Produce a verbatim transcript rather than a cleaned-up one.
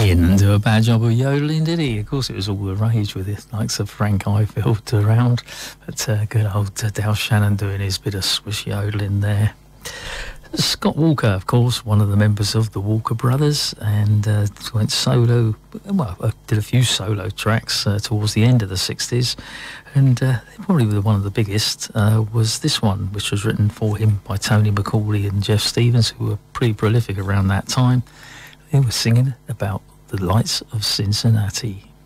He didn't do a bad job of yodelling, did he? Of course, it was all the rage with the likes of Frank Highfield around. But uh, good old uh, Dale Shannon doing his bit of swish yodelling there. Scott Walker, of course, one of the members of the Walker Brothers, and uh, went solo, well, uh, did a few solo tracks uh, towards the end of the sixties, and uh, probably one of the biggest uh, was this one, which was written for him by Tony McCauley and Jeff Stevens, who were pretty prolific around that time. They were singing about the lights of Cincinnati.